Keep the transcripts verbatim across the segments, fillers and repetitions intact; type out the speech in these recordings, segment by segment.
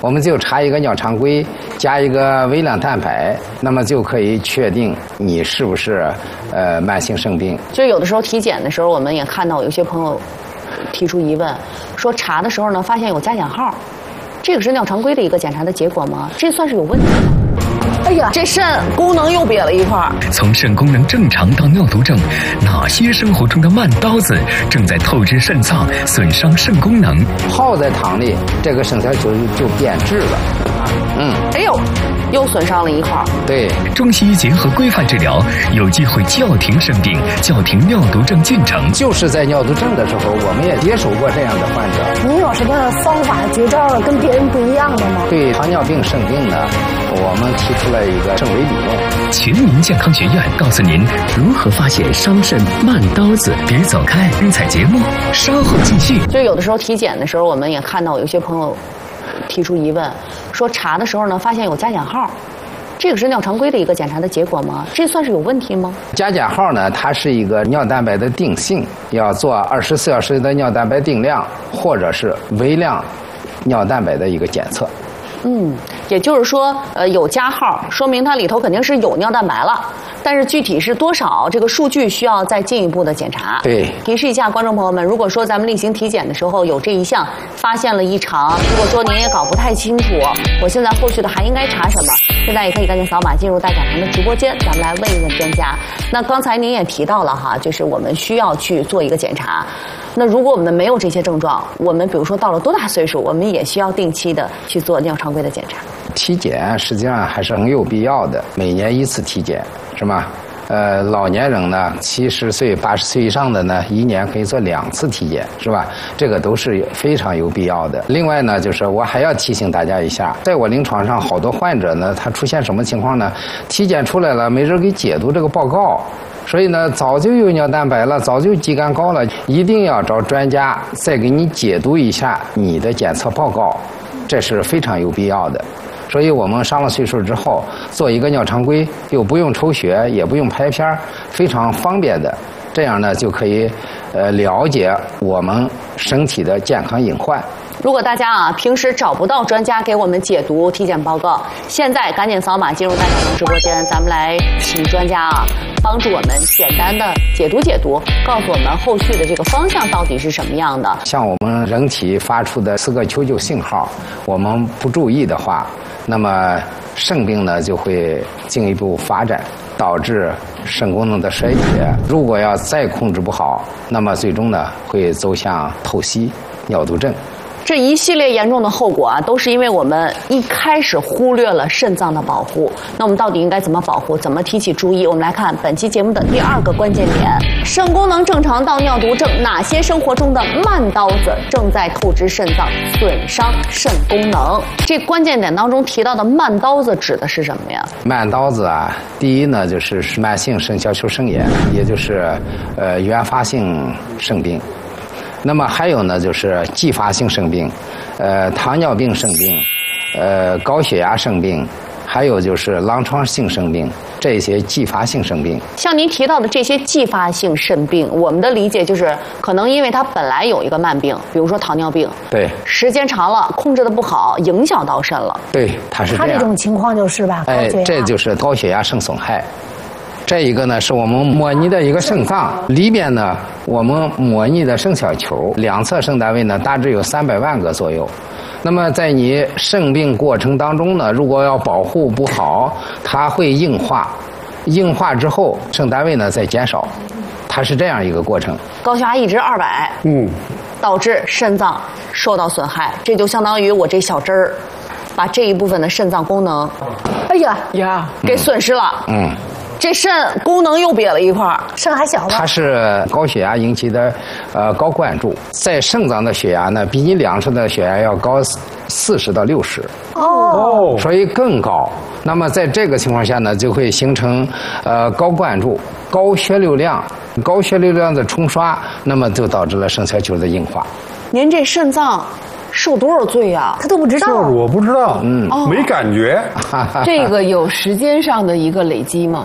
我们就查一个尿常规，加一个微量蛋白，那么就可以确定你是不是呃慢性肾病。 就有的时候体检的时候，我们也看到有些朋友提出疑问，说查的时候呢发现有加减号，这个是尿常规的一个检查的结果吗？这算是有问题吗？哎呀，这肾功能又瘪了一块。 从肾功能正常到尿毒症，哪些生活中的慢刀子正在透支肾脏，损伤肾功能？ 耗在汤里，这个肾小球就变质了。嗯， 哎呦，又损伤了一块。 对， 中西医结合规范治疗，有机会叫停肾病，叫停尿毒症进程。 就是在尿毒症的时候，我们也接手过这样的患者。 您有什么方法绝招跟别人不一样的吗？ 对糖尿病肾病呢，我们提出了一个正维理论。 全民健康学院告诉您如何发现伤肾慢刀子。别走开，精彩节目稍后继续。 就有的时候体检的时候，我们也看到有些朋友提出疑问，说查的时候呢发现有加减号，这个是尿常规的一个检查的结果吗？这算是有问题吗？ 加减号呢，它是一个尿蛋白的定性，要做二十四小时的尿蛋白定量，或者是微量尿蛋白的一个检测。 嗯，也就是说，呃，有加号，说明它里头肯定是有尿蛋白了，但是具体是多少，这个数据需要再进一步的检查。 对， 提示一下观众朋友们，如果说咱们例行体检的时候有这一项发现了异常，如果说您也搞不太清楚，我现在后续的还应该查什么，现在也可以赶紧扫码进入大讲堂的直播间，咱们来问一问专家。那刚才您也提到了哈，就是我们需要去做一个检查。那如果我们没有这些症状，我们比如说到了多大岁数，我们也需要定期的去做尿常规的检查。 体检实际上还是很有必要的，每年一次体检，是吧？呃，老年人呢，七十岁、八十岁以上的呢，一年可以做两次体检，是吧？这个都是非常有必要的。另外呢，就是我还要提醒大家一下，在我临床上，好多患者呢，他出现什么情况呢？体检出来了，没人给解读这个报告。所以呢，早就有尿蛋白了，早就肌酐高了，一定要找专家再给你解读一下你的检测报告，这是非常有必要的。所以我们上了岁数之后，做一个尿常规，又不用抽血，也不用拍片，非常方便的，这样呢就可以呃了解我们身体的健康隐患。 如果大家啊平时找不到专家给我们解读体检报告，现在赶紧扫码进入大讲堂直播间，咱们来请专家啊帮助我们简单的解读解读，告诉我们后续的这个方向到底是什么样的。 像我们人体发出的四个求救信号，我们不注意的话，那么肾病呢就会进一步发展，导致肾功能的衰竭。如果要再控制不好，那么最终呢会走向透析、尿毒症。 这一系列严重的后果啊，都是因为我们一开始忽略了肾脏的保护。那我们到底应该怎么保护？怎么提起注意？我们来看本期节目的第二个关键点：肾功能正常到尿毒症，哪些生活中的慢刀子正在透支肾脏，损伤肾功能？这关键点当中提到的慢刀子指的是什么呀？ 慢刀子啊，第一呢就是慢性肾小球肾炎，也就是呃原发性肾病。那么还有呢，就是继发性肾病，呃，糖尿病肾病，呃，高血压肾病，还有就是狼疮性肾病，这些继发性肾病。 像您提到的这些继发性肾病，我们的理解就是可能因为它本来有一个慢病，比如说糖尿病， 对， 时间长了控制的不好，影响到肾了。 对，它是这样。 它这种情况就是吧， 哎，这就是高血压肾损害。这一个呢是我们模拟的一个肾脏里边呢，我们模拟的肾小球，两侧肾单位呢大致有三百万个左右。那么在你肾病过程当中呢，如果要保护不好，它会硬化，硬化之后肾单位呢在减少，它是这样一个过程。 高血压一直二百， 嗯， 导致肾脏受到损害，这就相当于我这小针儿把这一部分的肾脏功能，哎呀呀，给损失了。嗯。这肾功能又瘪了一块， 肾还小吗？ 它是高血压引起的，呃，高灌注，在肾脏的血压呢，比你两侧的血压要高四十到六十，哦，所以更高。那么在这个情况下呢，就会形成呃高灌注、高血流量、高血流量的冲刷，那么就导致了肾小球的硬化。 您这肾脏受多少罪啊？ 他都不知道。 就是我不知道，嗯，哦、没感觉。 这个有时间上的一个累积吗？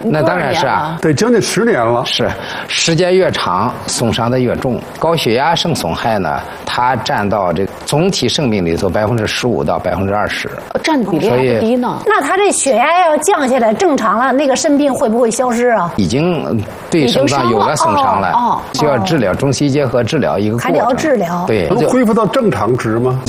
那当然是啊， 得将近十年了。 是，时间越长，损伤的越重。高血压性损害呢，它占到这总体生命里头百分之十五到百分之二十， 占的比例还不低呢。 那他这血压要降下来正常了，那个肾病会不会消失啊？ 已经对肾脏有了损伤了， 哦哦、 需要治疗，中西结合治疗一个过程。 还得要治疗， 对， 能恢复到正常值吗？